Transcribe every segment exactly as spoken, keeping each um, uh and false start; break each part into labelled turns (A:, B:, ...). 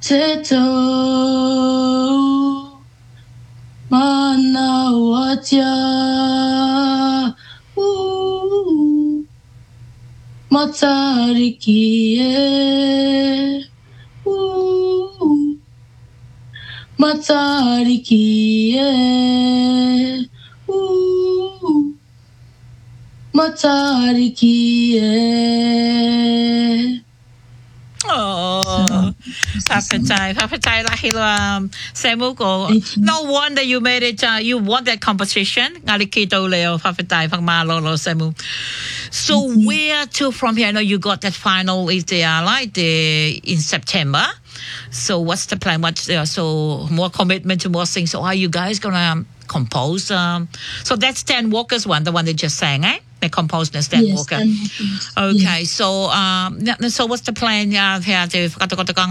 A: te tau mana watia ooh matariki e ooh matariki e ooh matariki e.
B: Oh, Papatai, Papatai lahilo Samu ko. No wonder you made it. Uh, you won that competition. Ngalikito leo Papatai pagmalolo Samu. So mm-hmm. where to from here? I know you got that final is the uh, like the in September. So what's the plan? What's uh, so more commitment to more things? So are you guys gonna um, compose? Um, so that's Stan Walker's one, the one they just sang, eh? They composed the Stan
A: yes,
B: Walker.
A: Stan
B: Okay,
A: yes.
B: so um, so what's the plan? Yeah, here to for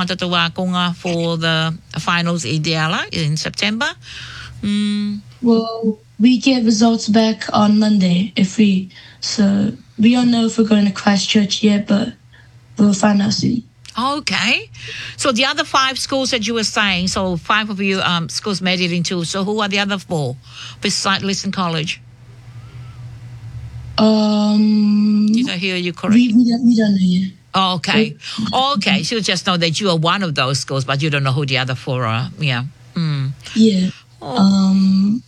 B: the finals ideala in September. Mm.
A: Well, we get results back on Monday if we. So we don't know if we're going to Christchurch yet, but we'll find out soon.
B: Okay, so the other five schools that you were saying, so five of you um, schools made it into. So who are the other four besides Liston College?
A: Um,
B: Did I hear you correctly?
A: We, we, don't, we don't know yet.
B: Oh, okay. Okay. So you just know that you are one of those schools, but you don't know who the other four are. Yeah. Mm.
A: Yeah. Oh. Um.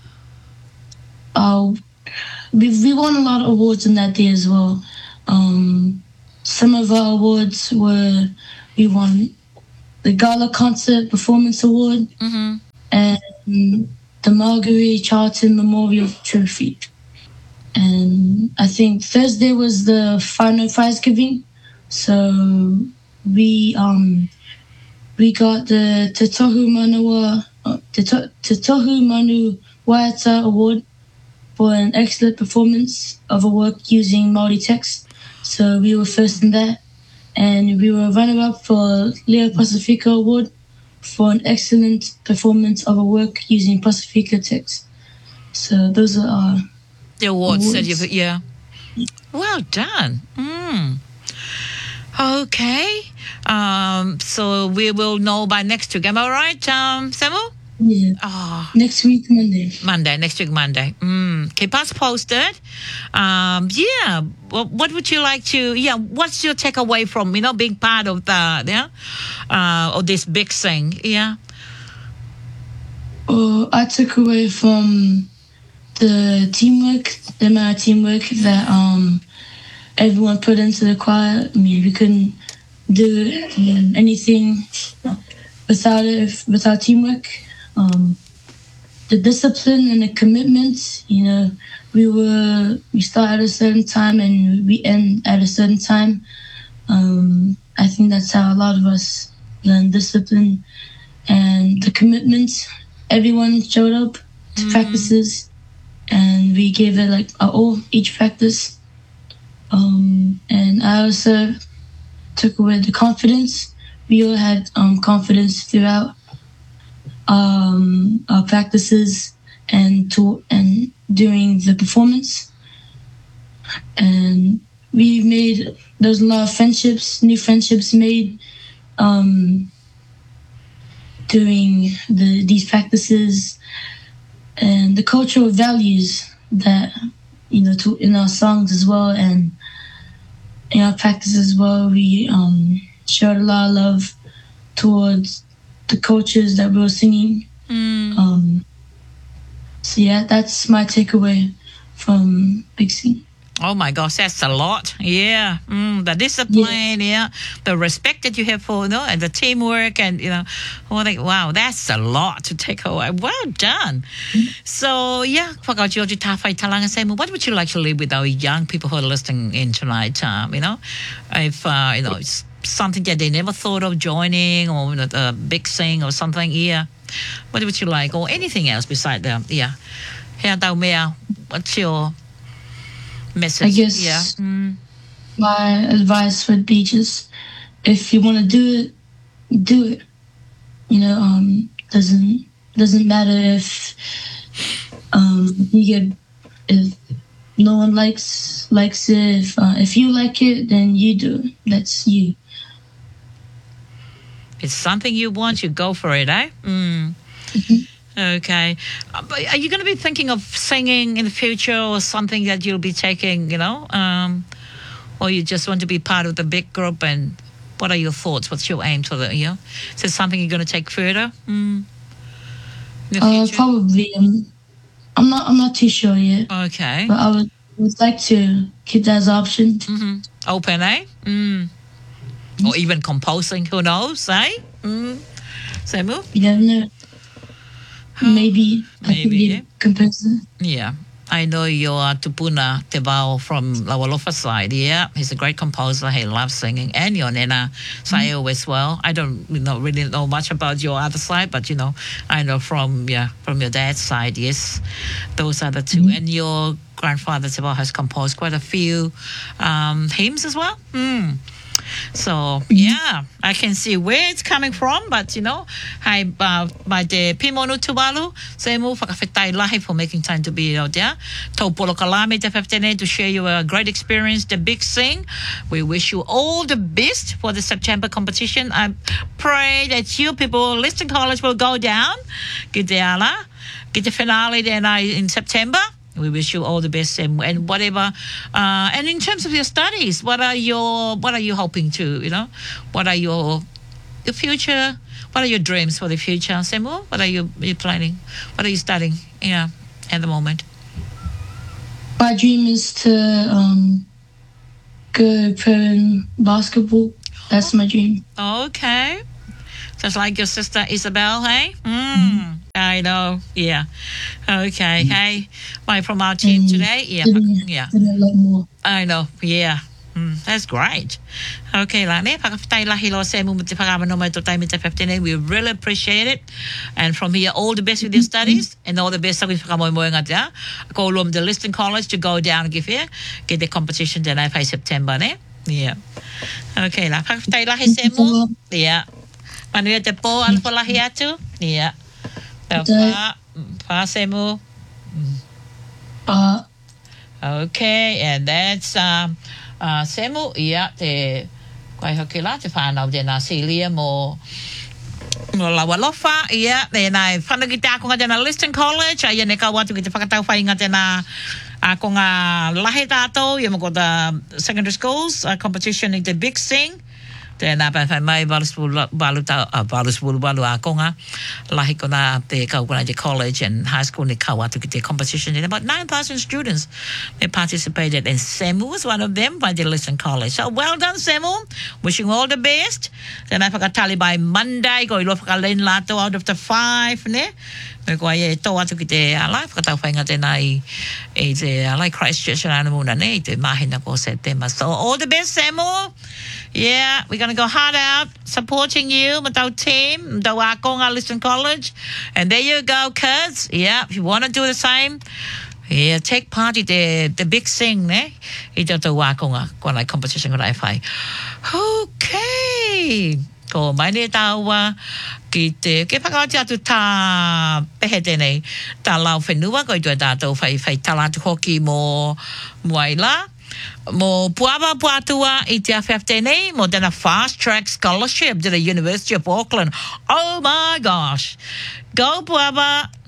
A: Uh, we we won a lot of awards in that day as well. Um, some of our awards were we won the Gala Concert Performance Award
B: mm-hmm.
A: and the Marguerite Charlton Memorial Trophy. And I think Thursday was the final prize giving, so we um we got the Te Tohu Manawa uh, Te, to, Te Tohu Manu Waiata Award for an excellent performance of a work using Māori text. So we were first in that, and we were runner-up for Leo Pacifica Award for an excellent performance of a work using Pacifica text. So those are our
B: the awards, awards. That you yeah. Well done. Mm. Okay. Um, so we will know by next week. Am I right, um, Samuel?
A: Yeah.
B: Oh.
A: Next week, Monday.
B: Monday, next week, Monday. Mm. Keep us posted. Um, yeah. Well, what would you like to, yeah, what's your takeaway from, you know, being part of the, yeah, uh, of this big thing? Yeah.
A: Oh, I took away from the teamwork, the amount of teamwork that um, everyone put into the choir. I mean, we couldn't do anything without it, without teamwork. Um, the discipline and the commitment, you know, we were, we start at a certain time and we end at a certain time. Um, I think that's how a lot of us learn discipline and the commitment. Everyone showed up to mm. practices. And we gave it like our all each practice. Um, and I also took away the confidence. We all had um, confidence throughout um, our practices and to and during the performance. And we made there's a lot of friendships, new friendships made um, during the these practices. And the cultural values that, you know, to, in our songs as well and in our practice as well, we um, showed a lot of love towards the cultures that we were singing.
B: Mm.
A: Um, so yeah, that's my takeaway from Big C.
B: Oh my gosh, that's a lot. Yeah. Mm, the discipline, yeah. yeah. The respect that you have for, you know, and the teamwork and, you know, well, like, wow, that's a lot to take away. Well done. Mm-hmm. So, yeah, what would you like to leave with our young people who are listening in tonight? Um, you know, if, uh, you know, it's something that they never thought of joining or, you know, a big thing or something, yeah. What would you like? Or anything else beside them? Yeah. What's your message?
A: I guess
B: yeah. mm.
A: my advice would be just if you want to do it, do it. You know, um, doesn't doesn't matter if um, you get if no one likes likes it. If uh, if you like it, then you do it. That's you.
B: it's something you want, you go for it, eh? Mm. Okay. Uh, but are you going to be thinking of singing in the future or something that you'll be taking, you know? Um, or you just want to be part of the big group? And what are your thoughts? What's your aim for the, you know? Is it something you're going to take further? Mm. In the
A: Uh,
B: future?
A: probably. Um, I'm not. I'm not too sure yet.
B: Okay.
A: But I would, would like to keep that as an option.
B: Mm-hmm. Open, eh? Mm. Or even composing, who knows, eh? Mm. Samuel?
A: You never know. Maybe. I could
B: Maybe,
A: be
B: yeah.
A: a composer.
B: Yeah. I know your Tupuna Tebao from Lawalofa side. Yeah, he's a great composer. He loves singing. And your Nena Sayo as well. I don't you know, really know much about your other side, but, you know, I know from yeah from your dad's side, yes. Those are the two. Mm-hmm. And your grandfather Tebao has composed quite a few um, hymns as well. Mm. So, yeah, I can see where it's coming from, but, you know, hi, uh, my de Pimonu Tuvalu, Semu Fakafetai Lahi for making time to be out there. Topolo Kalame te fifteen to share you a great experience, the big sing. We wish you all the best for the September competition. I pray that you people, Liston College, will go down. Get the ala, get the finale then in September. We wish you all the best and, and whatever. Uh, and in terms of your studies, what are your what are you hoping to? You know, what are your the future? What are your dreams for the future, Samuel? What are you, you planning? What are you studying? Yeah, at the moment.
A: My dream is to um, go pro in basketball. That's my dream.
B: Okay, just like your sister Isabel, hey? Mm. Mm-hmm. I know, yeah. Okay, mm. Hey, my from our team mm. today, yeah,
A: didn't,
B: yeah.
A: Didn't a lot more.
B: I know, yeah. Mm, that's great. Okay, la ne pakaftai la hilo se mu mti pakama no mai to time mti fifteen. We really appreciate it. And from here, all the best with your studies and all the best with pakamo mo ngat ya. Ko lom the Liston College to go down and give here get the competition then I pay September ne. Yeah. Okay, la pakaftai la se mu. Yeah. Manuel te po al po la hiatu. Yeah. Pa, pa semu.
A: Uh,
B: okay, and that's um, uh, semu. Yeah, te quite hoki la te whanau de na Celia mo mo Lawalofa. Yeah, then I whanagita ako nga de na Liston College. Ayan ne ka watu ki te whakatau whai nga de na ako nga lahe tātou. Ia mo ko the secondary schools uh, competition in the big sing. Tēnā pāwhai mai waluswulu walu tau, uh, waluswulu walu a konga. Lahi ko nā te kaukuna te college and high school ne kau atu ki te competition. And about nine thousand students they participated and Semu was one of them by the Liston College. So well done, Semu. Wishing you all the best. Tēnā whakatali by Monday. Ko ilo whakalen lato out of the five, ne? Me ko ai e tō atu ki te alai. Whakatau whainga tēnā i, i te alai Christchurch and Anamuna ne. I te mahina ko September. So all the best, Semu. Yeah, we're going to go hard out supporting you with our team, the Wakonga Liston College. And there you go, kids. Yeah, if you want to do the same, yeah, take part in the, the big sing, ne? Ito to Wakonga, kung ay competition kung ay fai. Okay. Ko mai ne tawa ki te ke whakauti atu tā pehe tēnei tā lau whenua ko i tua tātou whai whai talatu hoki mo muaila. Mo puava puatua i te fifteen mo dana fast track scholarship to the University of Auckland. Oh my gosh. Go puava